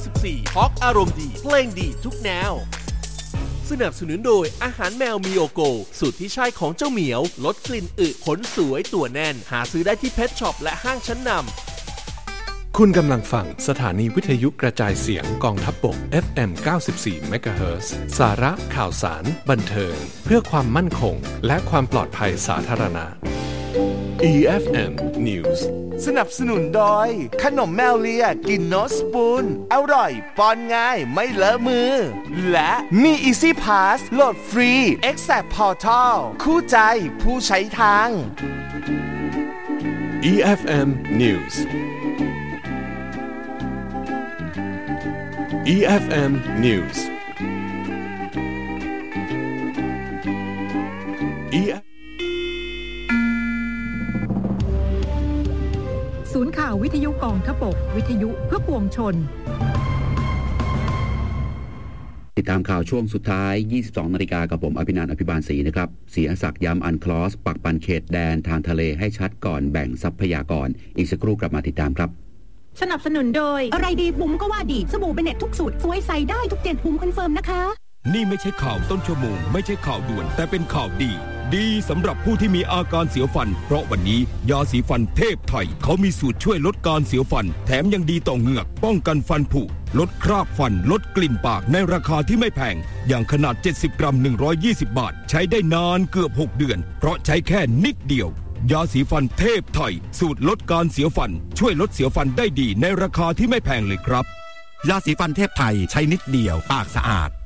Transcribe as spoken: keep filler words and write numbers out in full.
สิบสี่ฮอกอารมณ์ดีเพลงดีทุกแนวสนับสนุนโดยอาหารแมวมิโอโกสูตรที่ใช่ของเจ้าเหมียวลดกลิ่นอึขนสวยตัวแน่นหาซื้อได้ที่เพทช็อปและห้างชั้นนำคุณกำลังฟังสถานีวิทยุกระจายเสียงกองทัพบก เอฟ เอ็ม เก้าสิบสี่ เมกะเฮิรตซ์ สาระข่าวสารบันเทิงเพื่อความมั่นคงและความปลอดภัยสาธารณะ อี เอฟ เอ็ม News สนับสนุนโดยขนมแมวเลียกินโนสปูนอร่อยป้อนง่ายไม่เลอะมือและมี Easy Pass โหลดฟรี Exact Portal คู่ใจผู้ใช้ทางอี เอฟ เอ็ม News อี เอฟ เอ็ม News ศูนย์ข่าววิทยุกองทพบกวิทยุเพื่อปวงชนติดตามข่าวช่วงสุดท้าย ยี่สิบสอง นาฬิกากับผมอภินันท์ อภิบาลศรีนะครับศรีอศักดิ์ย้ำอันคลอสปักปันเขตแดนทางทะเลให้ชัดก่อนแบ่งทรัพยากรอีกสักครู่กลับมาติดตามครับสนับสนุนโดยอะไรดีบุ๋มก็ว่าดีสบู่เบเน็ตทุกสูตรสวยใสได้ทุกเจ็ดบุ๋มคอนเฟิร์มนะคะนี่ไม่ใช่ข่าวต้นชั่วโมงไม่ใช่ข่าวด่วนแต่เป็นข่าวดีดีสำหรับผู้ที่มีอาการเสียวฟันเพราะวันนี้ยาสีฟันเทพไทยเขามีสูตรช่วยลดการเสียวฟันแถมยังดีต่อเหงือกป้องกันฟันผุลดคราบฟันลดกลิ่นปากในราคาที่ไม่แพงอย่างขนาดเจ็ดสิบกรัมหนึ่งร้อยยี่สิบบาทใช้ได้นานเกือบหกเดือนเพราะใช้แค่นิดเดียวยาสีฟันเทพไทยสูตรลดการเสียวฟันช่วยลดเสียวฟันได้ดีในราคาที่ไม่แพงเลยครับยาสีฟันเทพไทยใช้นิดเดียวปากสะอาด